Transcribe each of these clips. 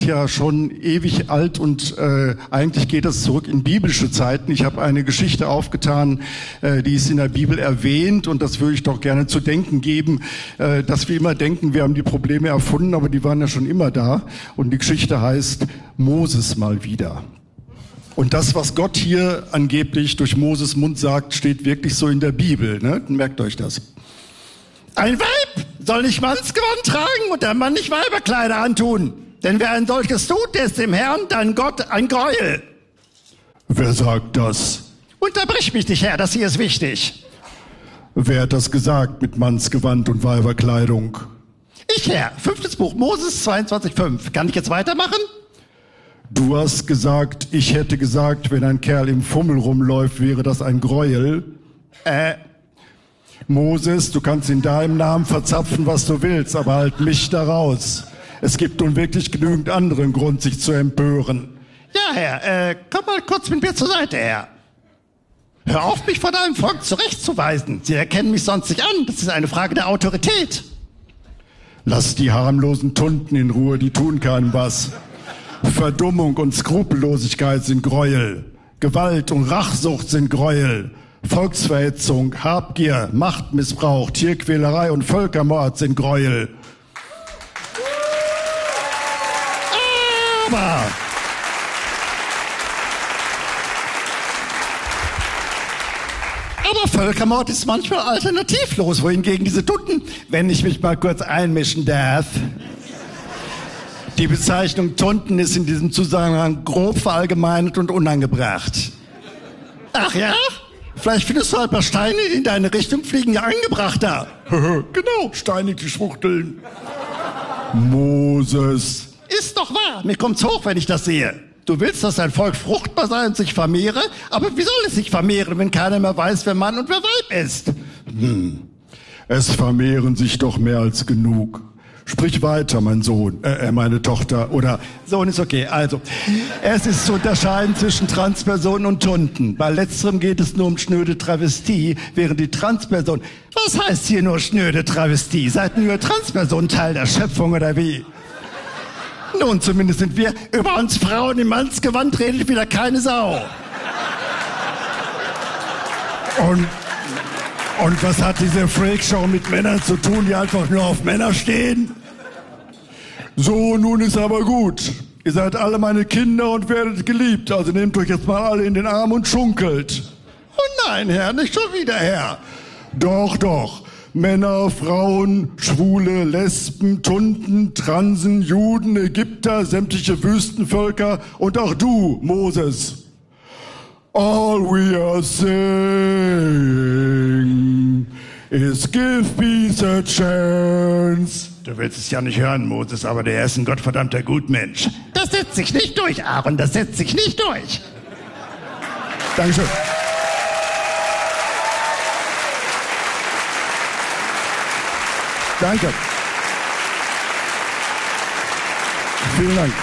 Ja, schon ewig alt und eigentlich geht das zurück in biblische Zeiten. Ich habe eine Geschichte aufgetan, die ist in der Bibel erwähnt und das würde ich doch gerne zu denken geben, dass wir immer denken, wir haben die Probleme erfunden, aber die waren ja schon immer da. Und die Geschichte heißt Moses mal wieder. Und das, was Gott hier angeblich durch Moses Mund sagt, steht wirklich so in der Bibel. Ne? Merkt euch das. Ein Weib soll nicht Mannsgewand tragen und der Mann nicht Weiberkleider antun. Denn wer ein solches tut, der ist dem Herrn, dein Gott, ein Gräuel. Wer sagt das? Unterbrich mich nicht, Herr, das hier ist wichtig. Wer hat das gesagt mit Mannsgewand und Weiberkleidung? Ich, Herr. 5. Buch Moses 22,5. Kann ich jetzt weitermachen? Du hast gesagt, ich hätte gesagt, wenn ein Kerl im Fummel rumläuft, wäre das ein Gräuel. Moses, du kannst in deinem Namen verzapfen, was du willst, aber halt mich da raus. Es gibt nun wirklich genügend anderen Grund, sich zu empören. Ja, Herr, komm mal kurz mit mir zur Seite, Herr. Hör auf, mich vor deinem Volk zurechtzuweisen. Sie erkennen mich sonst nicht an. Das ist eine Frage der Autorität. Lass die harmlosen Tunten in Ruhe, die tun keinem was. Verdummung und Skrupellosigkeit sind Gräuel. Gewalt und Rachsucht sind Gräuel. Volksverhetzung, Habgier, Machtmissbrauch, Tierquälerei und Völkermord sind Gräuel. Aber Völkermord ist manchmal alternativlos, wohingegen diese Tunden, wenn ich mich mal kurz einmischen darf. Die Bezeichnung Tunden ist in diesem Zusammenhang grob verallgemeinert und unangebracht. Ach ja? Vielleicht findest du ein paar Steine, die in deine Richtung fliegen, ja angebrachter. Genau, steinig die Schwuchteln. Moses. Ist doch wahr. Mir kommt's hoch, wenn ich das sehe. Du willst, dass dein Volk fruchtbar sei und sich vermehre? Aber wie soll es sich vermehren, wenn keiner mehr weiß, wer Mann und wer Weib ist? Es vermehren sich doch mehr als genug. Sprich weiter, mein Sohn, meine Tochter, oder... Sohn ist okay. Also, es ist zu unterscheiden zwischen Transpersonen und Tunden. Bei letzterem geht es nur um schnöde Travestie, während die Transperson... Was heißt hier nur schnöde Travestie? Seid nur Transperson Teil der Schöpfung, oder wie? Nun, zumindest sind wir... Über uns Frauen im Mannsgewand redet wieder keine Sau. Und was hat diese Freakshow mit Männern zu tun, die einfach nur auf Männer stehen? So, nun ist aber gut. Ihr seid alle meine Kinder und werdet geliebt. Also nehmt euch jetzt mal alle in den Arm und schunkelt. Oh nein, Herr, nicht schon wieder, Herr. Doch, doch. Männer, Frauen, Schwule, Lesben, Tunden, Transen, Juden, Ägypter, sämtliche Wüstenvölker und auch du, Moses. All we are saying is give peace a chance. Du willst es ja nicht hören, Moses, aber der ist ein gottverdammter Gutmensch. Das setzt sich nicht durch, Aaron, das setzt sich nicht durch. Dankeschön. Danke. Vielen Dank.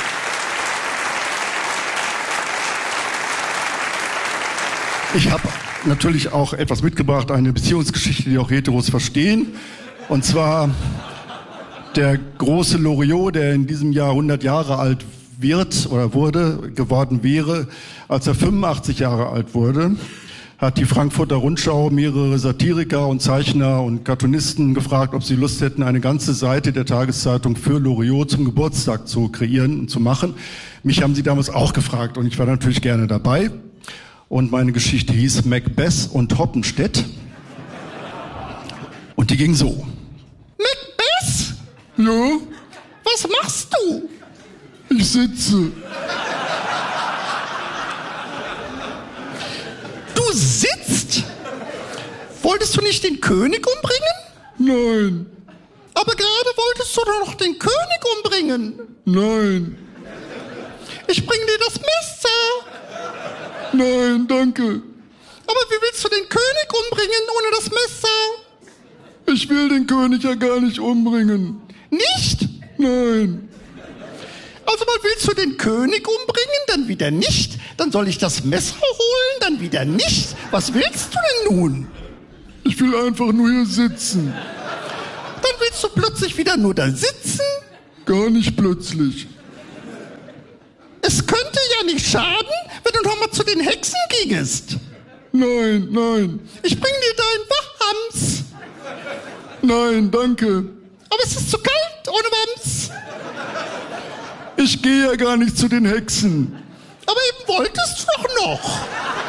Ich habe natürlich auch etwas mitgebracht, eine Beziehungsgeschichte, die auch Heteros verstehen. Und zwar der große Loriot, der in diesem Jahr 100 Jahre alt wird oder geworden wäre, als er 85 Jahre alt wurde, hat die Frankfurter Rundschau mehrere Satiriker und Zeichner und Cartoonisten gefragt, ob sie Lust hätten, eine ganze Seite der Tageszeitung für Loriot zum Geburtstag zu kreieren und zu machen. Mich haben sie damals auch gefragt und ich war natürlich gerne dabei. Und meine Geschichte hieß Macbeth und Hoppenstedt. Und die ging so. Macbeth? Ja? Was machst du? Ich sitze. Du sitzt? Wolltest du nicht den König umbringen? Nein. Aber gerade wolltest du doch noch den König umbringen. Nein. Ich bring dir das Messer. Nein, danke. Aber wie willst du den König umbringen ohne das Messer? Ich will den König ja gar nicht umbringen. Nicht? Nein. Also mal willst du den König umbringen, dann wieder nicht. Dann soll ich das Messer holen, dann wieder nicht. Was willst du denn nun? Ich will einfach nur hier sitzen. Dann willst du plötzlich wieder nur da sitzen? Gar nicht plötzlich. nicht schaden, wenn du noch mal zu den Hexen gingest? Nein, nein. Ich bring dir deinen Wams. Nein, danke. Aber es ist zu kalt ohne Wams. Ich gehe ja gar nicht zu den Hexen. Aber eben wolltest du doch noch.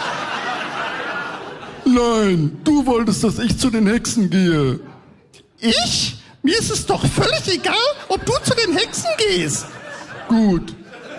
Nein, du wolltest, dass ich zu den Hexen gehe. Ich? Mir ist es doch völlig egal, ob du zu den Hexen gehst. Gut.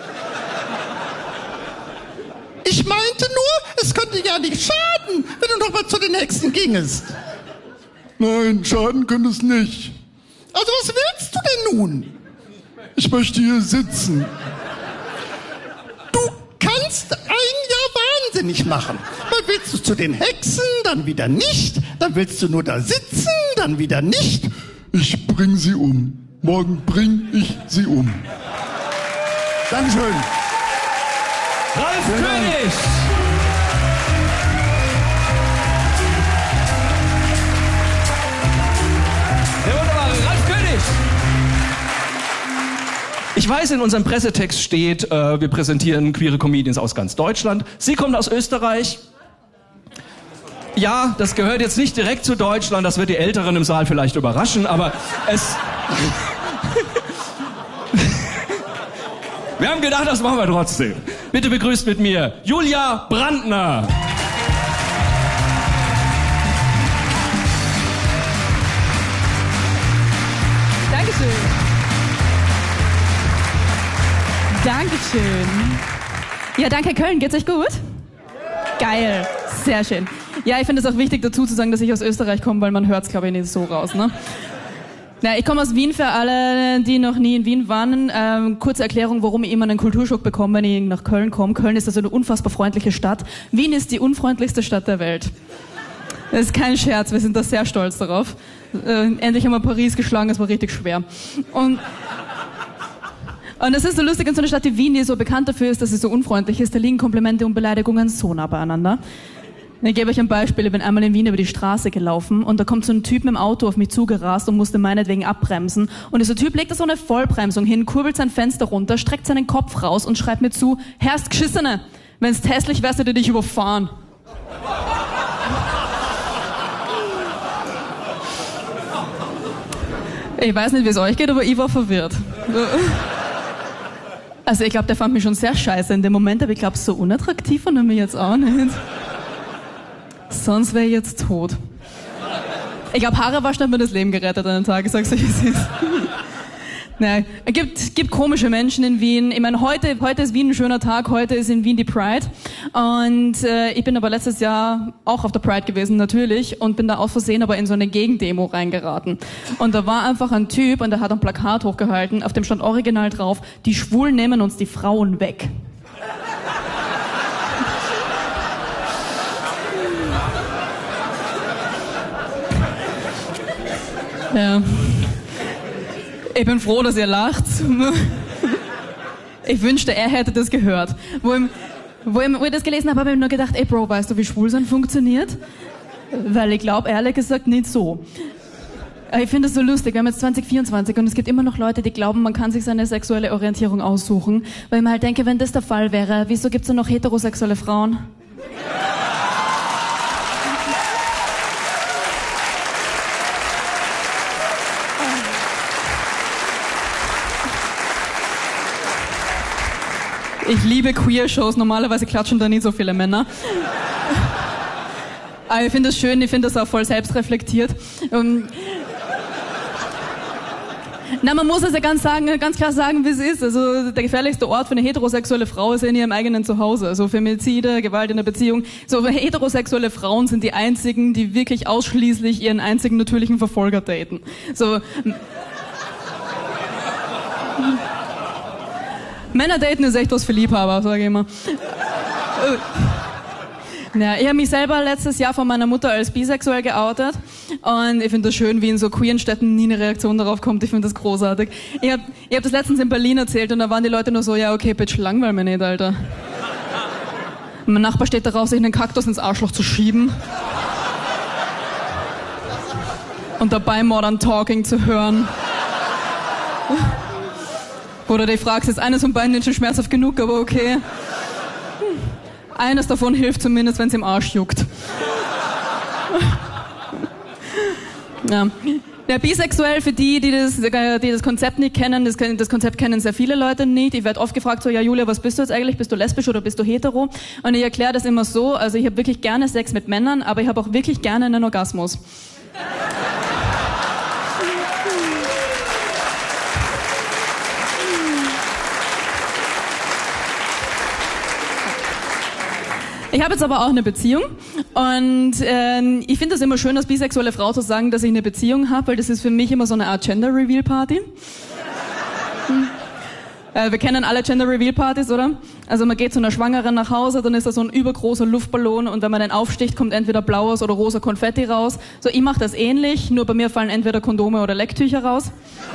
Ich meinte nur, es könnte ja nicht schaden, wenn du noch mal zu den Hexen gingest. Nein, schaden könnte es nicht. Also was willst du denn nun? Ich möchte hier sitzen. Du kannst ein Jahr wahnsinnig machen. Mal willst du zu den Hexen, dann wieder nicht. Dann willst du nur da sitzen, dann wieder nicht. Ich bring sie um. Morgen bring ich sie um. Dankeschön. Ralf König! Der wunderbare Ralf König! Ich weiß, in unserem Pressetext steht, wir präsentieren queere Comedians aus ganz Deutschland. Sie kommt aus Österreich. Ja, das gehört jetzt nicht direkt zu Deutschland, das wird die Älteren im Saal vielleicht überraschen, aber es... Wir haben gedacht, das machen wir trotzdem. Bitte begrüßt mit mir Julia Brandner. Dankeschön. Dankeschön. Ja, danke Köln. Geht's euch gut? Geil. Sehr schön. Ja, ich finde es auch wichtig dazu zu sagen, dass ich aus Österreich komme, weil man hört es, glaube ich, nicht so raus, ne? Ja, ich komme aus Wien, für alle, die noch nie in Wien waren. Kurze Erklärung, warum ich immer einen Kulturschock bekomme, wenn ich nach Köln komme. Köln ist also eine unfassbar freundliche Stadt. Wien ist die unfreundlichste Stadt der Welt. Das ist kein Scherz, wir sind da sehr stolz darauf. Endlich haben wir Paris geschlagen, es war richtig schwer. Und es ist so lustig, in so einer Stadt wie Wien, die so bekannt dafür ist, dass sie so unfreundlich ist, da liegen Komplimente und Beleidigungen so nah beieinander. Ich gebe euch ein Beispiel. Ich bin einmal in Wien über die Straße gelaufen und da kommt so ein Typ mit dem Auto auf mich zugerast und musste meinetwegen abbremsen. Und dieser Typ legt da so eine Vollbremsung hin, kurbelt sein Fenster runter, streckt seinen Kopf raus und schreibt mir zu, Herrst Geschissene, wenn's hässlich wärst, hätte ich dich überfahren. Ich weiß nicht, wie es euch geht, aber ich war verwirrt. Also ich glaube, der fand mich schon sehr scheiße in dem Moment, aber ich glaube, so unattraktiv fand er mich jetzt auch nicht. Sonst wäre ich jetzt tot. Ich glaube, Haare waschen hat mir das Leben gerettet an den Tag, ich sag's euch, wie es ist. Naja, es gibt komische Menschen in Wien. Ich meine, heute ist Wien ein schöner Tag, heute ist in Wien die Pride. Und ich bin aber letztes Jahr auch auf der Pride gewesen, natürlich, und bin da aus Versehen aber in so eine Gegendemo reingeraten. Und da war einfach ein Typ und der hat ein Plakat hochgehalten, auf dem stand original drauf, die Schwulen nehmen uns die Frauen weg. Ja. Ich bin froh, dass ihr lacht. Ich wünschte, er hätte das gehört. Wo ich das gelesen habe, habe ich nur gedacht, ey Bro, weißt du, wie Schwulsein funktioniert? Weil ich glaube, ehrlich gesagt, nicht so. Ich finde es so lustig, wir haben jetzt 2024 und es gibt immer noch Leute, die glauben, man kann sich seine sexuelle Orientierung aussuchen. Weil ich mir halt denke, wenn das der Fall wäre, wieso gibt es dann noch heterosexuelle Frauen? Ich liebe Queer-Shows, normalerweise klatschen da nicht so viele Männer. Aber ich finde das schön, ich finde das auch voll selbstreflektiert. Na, man muss es ja ganz klar sagen, wie es ist. Also der gefährlichste Ort für eine heterosexuelle Frau ist ja in ihrem eigenen Zuhause. Also Femizide, Gewalt in der Beziehung. So heterosexuelle Frauen sind die einzigen, die wirklich ausschließlich ihren einzigen natürlichen Verfolger daten. So... Männer daten ist echt was für Liebhaber, sage ich immer. Ja, ich habe mich selber letztes Jahr von meiner Mutter als bisexuell geoutet und ich finde das schön, wie in so queeren Städten nie eine Reaktion darauf kommt. Ich finde das großartig. Ich hab das letztens in Berlin erzählt und da waren die Leute nur so, ja okay, Bitch, langweil mich nicht, Alter. Und mein Nachbar steht darauf, sich einen Kaktus ins Arschloch zu schieben und dabei Modern Talking zu hören. Oder du fragst, ist eines von beiden nicht schon schmerzhaft genug, aber okay. Eines davon hilft zumindest, wenn es im Arsch juckt. Ja. Ja, bisexuell, für die das Konzept nicht kennen, das Konzept kennen sehr viele Leute nicht. Ich werde oft gefragt, so, ja Julia, was bist du jetzt eigentlich? Bist du lesbisch oder bist du hetero? Und ich erkläre das immer so, also ich habe wirklich gerne Sex mit Männern, aber ich habe auch wirklich gerne einen Orgasmus. Ich habe jetzt aber auch eine Beziehung und ich finde es immer schön, als bisexuelle Frau zu sagen, dass ich eine Beziehung habe, weil das ist für mich immer so eine Art Gender-Reveal-Party. Wir kennen alle Gender-Reveal-Partys, oder? Also man geht zu einer Schwangeren nach Hause, dann ist da so ein übergroßer Luftballon und wenn man den aufsticht, kommt entweder blaues oder rosa Konfetti raus. So, ich mache das ähnlich, nur bei mir fallen entweder Kondome oder Lecktücher raus.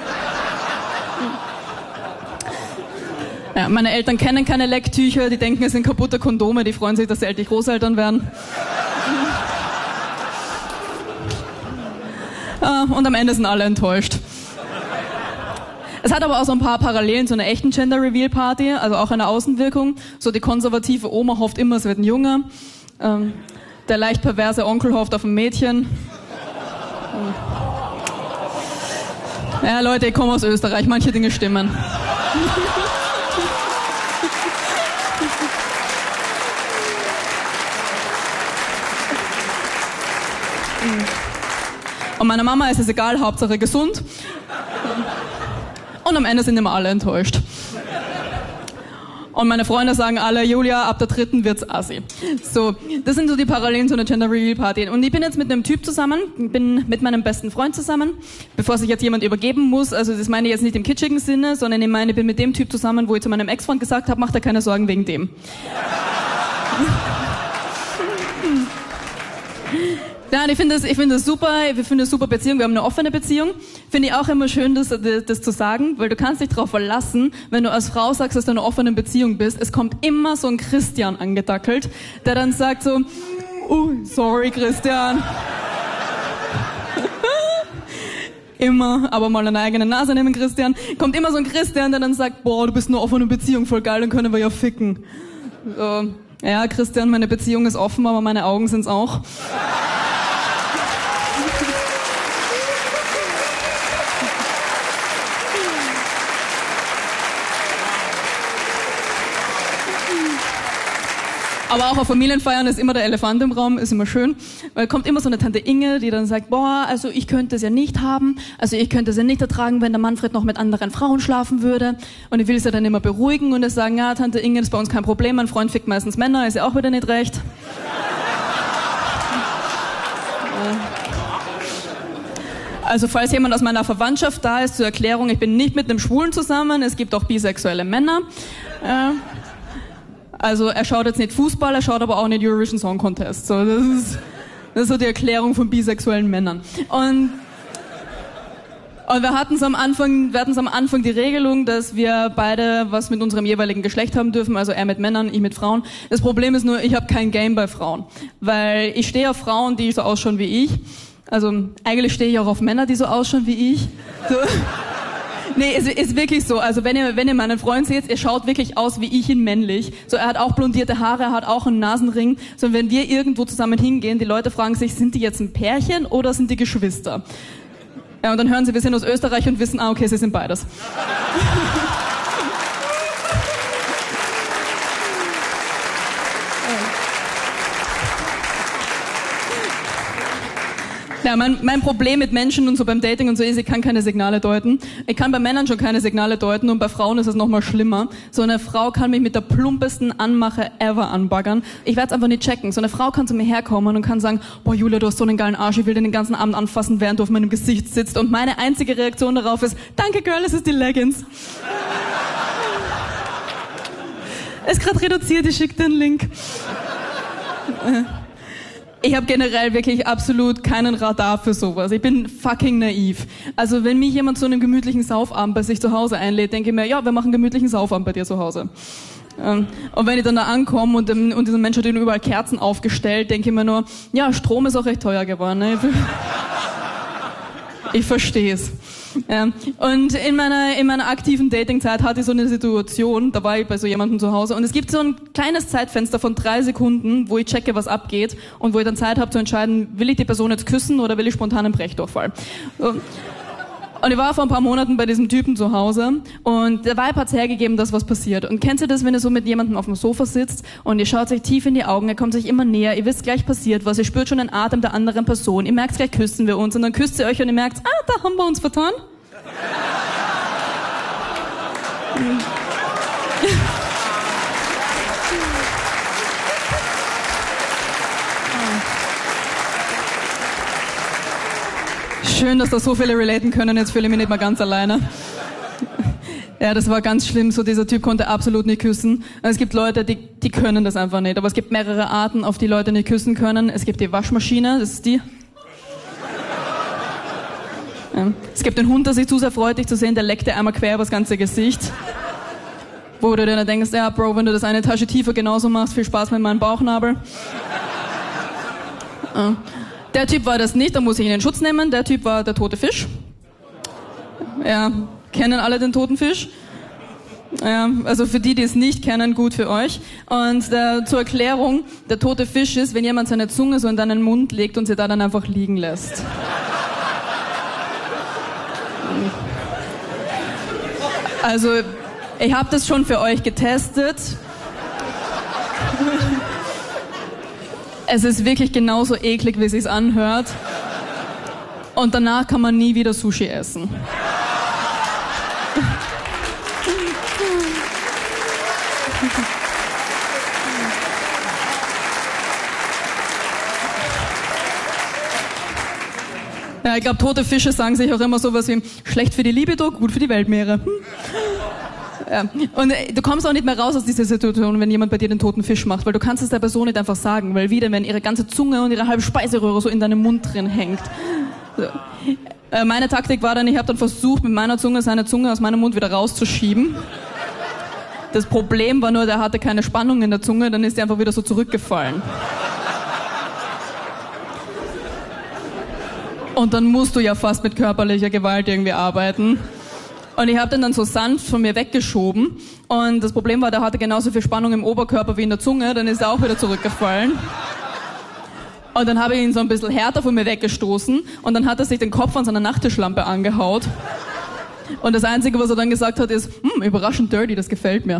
Ja, meine Eltern kennen keine Lecktücher, die denken, es sind kaputte Kondome, die freuen sich, dass sie endlich Großeltern werden. Und am Ende sind alle enttäuscht. Es hat aber auch so ein paar Parallelen zu einer echten Gender-Reveal-Party, also auch eine Außenwirkung. So die konservative Oma hofft immer, es wird ein Junge. Der leicht perverse Onkel hofft auf ein Mädchen. Ja, Leute, ich komme aus Österreich, manche Dinge stimmen. Und meiner Mama ist es egal, Hauptsache gesund. Und am Ende sind immer alle enttäuscht. Und meine Freunde sagen alle, Julia, ab der 3. wird's assi. So, das sind so die Parallelen zu einer Gender Reveal Party. Und ich bin jetzt mit einem Typ zusammen, bin mit meinem besten Freund zusammen, bevor sich jetzt jemand übergeben muss. Also das meine ich jetzt nicht im kitschigen Sinne, sondern ich meine, ich bin mit dem Typ zusammen, wo ich zu meinem Ex-Freund gesagt habe, mach dir keine Sorgen wegen dem. Nein, ich finde das super, Beziehung, wir haben eine offene Beziehung. Finde ich auch immer schön, das zu sagen, weil du kannst dich darauf verlassen, wenn du als Frau sagst, dass du in einer offenen Beziehung bist, es kommt immer so ein Christian angedackelt, der dann sagt so, sorry Christian. Immer, aber mal eine eigene Nase nehmen, Christian. Kommt immer so ein Christian, der dann sagt, boah, du bist in einer offenen Beziehung, voll geil, dann können wir ja ficken. So, ja, Christian, meine Beziehung ist offen, aber meine Augen sind's auch. Aber auch auf Familienfeiern ist immer der Elefant im Raum, ist immer schön. Weil kommt immer so eine Tante Inge, die dann sagt, boah, also ich könnte es ja nicht haben, also ich könnte es ja nicht ertragen, wenn der Manfred noch mit anderen Frauen schlafen würde. Und ich will sie dann immer beruhigen und sagen, ja, Tante Inge, das ist bei uns kein Problem, mein Freund fickt meistens Männer, ist ja auch wieder nicht recht. Also falls jemand aus meiner Verwandtschaft da ist, zur Erklärung, ich bin nicht mit einem Schwulen zusammen, es gibt auch bisexuelle Männer. Also er schaut jetzt nicht Fußball, er schaut aber auch nicht Eurovision Song Contest. So, das ist so die Erklärung von bisexuellen Männern. Und wir hatten am Anfang die Regelung, dass wir beide was mit unserem jeweiligen Geschlecht haben dürfen, also er mit Männern, ich mit Frauen. Das Problem ist nur, ich habe kein Game bei Frauen, weil ich stehe auf Frauen, die so ausschauen wie ich. Also eigentlich stehe ich auch auf Männer, die so ausschauen wie ich. So. Nee, es ist wirklich so. Also wenn ihr meinen Freund seht, er schaut wirklich aus wie ich in männlich. So, er hat auch blondierte Haare, er hat auch einen Nasenring. So, wenn wir irgendwo zusammen hingehen, die Leute fragen sich, sind die jetzt ein Pärchen oder sind die Geschwister? Ja, und dann hören sie, wir sind aus Österreich und wissen, okay, sie sind beides. Ja, mein Problem mit Menschen und so beim Dating und so ist, ich kann keine Signale deuten. Ich kann bei Männern schon keine Signale deuten und bei Frauen ist es noch mal schlimmer. So eine Frau kann mich mit der plumpesten Anmache ever anbaggern. Ich werde es einfach nicht checken. So eine Frau kann zu mir herkommen und kann sagen, boah Julia, du hast so einen geilen Arsch, ich will den ganzen Abend anfassen, während du auf meinem Gesicht sitzt. Und meine einzige Reaktion darauf ist, danke Girl, es ist die Leggings. Ist gerade reduziert, ich schicke dir einen Link. Ich habe generell wirklich absolut keinen Radar für sowas. Ich bin fucking naiv. Also wenn mich jemand zu einem gemütlichen Saufabend bei sich zu Hause einlädt, denke ich mir, ja, wir machen einen gemütlichen Saufabend bei dir zu Hause. Und wenn ich dann da ankomme und dieser Mensch hat überall Kerzen aufgestellt, denke ich mir nur, ja, Strom ist auch recht teuer geworden. Ne? Ich verstehe es. Und in meiner aktiven Datingzeit hatte ich so eine Situation, da war ich bei so jemandem zu Hause und es gibt so ein kleines Zeitfenster von 3 Sekunden, wo ich checke, was abgeht und wo ich dann Zeit habe zu entscheiden, will ich die Person jetzt küssen oder will ich spontan einen Brechdurchfall. Und ich war vor ein paar Monaten bei diesem Typen zu Hause und der Vibe hat's hergegeben, dass was passiert. Und kennst du das, wenn ihr so mit jemandem auf dem Sofa sitzt und ihr schaut euch tief in die Augen, er kommt sich immer näher, ihr wisst gleich passiert was, ihr spürt schon den Atem der anderen Person, ihr merkt gleich, küssen wir uns und dann küsst ihr euch und ihr merkt, da haben wir uns vertan. Schön, dass da so viele relaten können, jetzt fühle ich mich nicht mehr ganz alleine. Ja, das war ganz schlimm, so dieser Typ konnte absolut nicht küssen. Es gibt Leute, die können das einfach nicht, aber es gibt mehrere Arten, auf die Leute nicht küssen können. Es gibt die Waschmaschine, das ist die. Ja. Es gibt den Hund, der sich zu sehr freut, dich zu sehen, der leckt dir einmal quer über das ganze Gesicht. Wo du dir dann denkst, ja Bro, wenn du das eine Tasche tiefer genauso machst, viel Spaß mit meinem Bauchnabel. Ja. Der Typ war das nicht, da muss ich ihn in Schutz nehmen. Der Typ war der tote Fisch. Ja, kennen alle den toten Fisch? Ja, also für die es nicht kennen, gut für euch. Und zur Erklärung, der tote Fisch ist, wenn jemand seine Zunge so in deinen Mund legt und sie da dann einfach liegen lässt. Also, ich habe das schon für euch getestet. Es ist wirklich genauso eklig, wie es sich anhört. Und danach kann man nie wieder Sushi essen. Ja, ich glaube, tote Fische sagen sich auch immer sowas wie schlecht für die Libido, gut für die Weltmeere. Ja. Und du kommst auch nicht mehr raus aus dieser Situation, wenn jemand bei dir den toten Fisch macht, weil du kannst es der Person nicht einfach sagen, weil wie denn, wenn ihre ganze Zunge und ihre halbe Speiseröhre so in deinem Mund drin hängt. So. Meine Taktik war dann, ich habe dann versucht, mit meiner Zunge seine Zunge aus meinem Mund wieder rauszuschieben. Das Problem war nur, der hatte keine Spannung in der Zunge, dann ist er einfach wieder so zurückgefallen. Und dann musst du ja fast mit körperlicher Gewalt irgendwie arbeiten. Und ich habe den dann so sanft von mir weggeschoben. Und das Problem war, der hatte genauso viel Spannung im Oberkörper wie in der Zunge. Dann ist er auch wieder zurückgefallen. Und dann habe ich ihn so ein bisschen härter von mir weggestoßen. Und dann hat er sich den Kopf an seiner Nachttischlampe angehaut. Und das Einzige, was er dann gesagt hat, ist, überraschend dirty, das gefällt mir.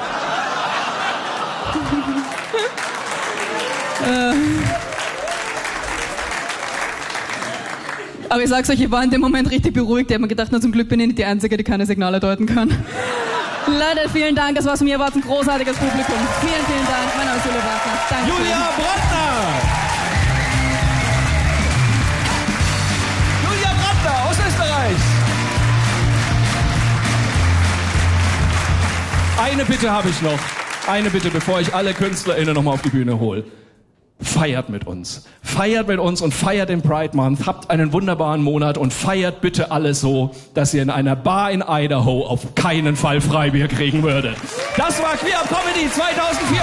Aber ich sag's euch, ich war in dem Moment richtig beruhigt. Ich habe mir gedacht, na, zum Glück bin ich nicht die Einzige, die keine Signale deuten kann. Leute, vielen Dank. Das war's von mir. Ihr wart ein großartiges Publikum. Vielen, vielen Dank. Mein Name ist Julia Brandner. Danke. Julia Brandner! Julia Brandner aus Österreich. Eine Bitte habe ich noch. Eine Bitte, bevor ich alle KünstlerInnen nochmal auf die Bühne hole. Feiert mit uns. Feiert mit uns und feiert den Pride Month. Habt einen wunderbaren Monat und feiert bitte alle so, dass ihr in einer Bar in Idaho auf keinen Fall Freibier kriegen würdet. Das war Queer Up Comedy 2024.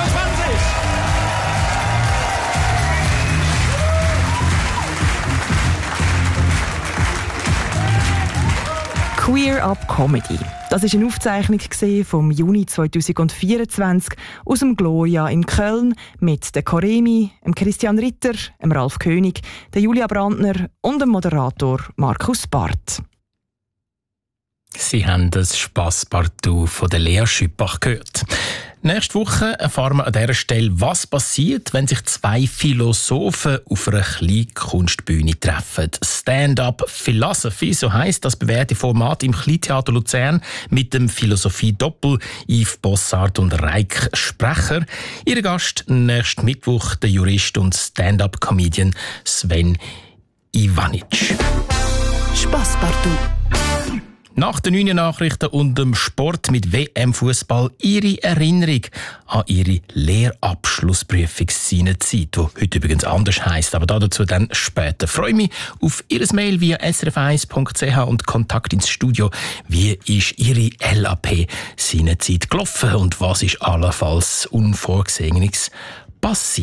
Queer Up Comedy. Das war eine Aufzeichnung vom Juni 2024 aus dem Gloria in Köln mit der Koremi, dem Christian Ritter, dem Ralf König, der Julia Brandner und dem Moderator Markus Barth. Sie haben das Spasspartout von der Lea Schüppach gehört. Nächste Woche erfahren wir an dieser Stelle, was passiert, wenn sich 2 Philosophen auf einer Kleinkunstbühne treffen. Stand-up Philosophy, so heisst das bewährte Format im Kleintheater Luzern mit dem Philosophie-Doppel Yves Bossart und Reik Sprecher. Ihr Gast nächsten Mittwoch, der Jurist und Stand-up-Comedian Sven Ivanic. Spasspartout. Nach den 9 Nachrichten und dem Sport mit WM-Fußball Ihre Erinnerung an Ihre Lehrabschlussprüfung seinerzeit, die heute übrigens anders heisst, aber dazu dann später. Ich freue mich auf Ihr Mail via srf1.ch und Kontakt ins Studio. Wie ist Ihre LAP seinerzeit gelaufen und was ist allenfalls Unvorgesehenes passiert?